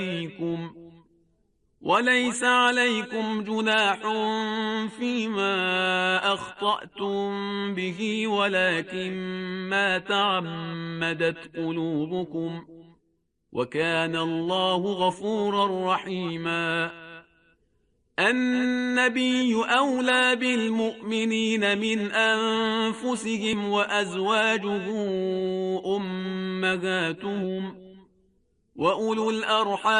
عليكم وليس عليكم جناح فيما أخطأتم به ولكن ما تعمدت قلوبكم وكان الله غفورا رحيما. النبي أولى بالمؤمنين من أنفسهم وأزواجه أمهاتهم وأولو الأرحام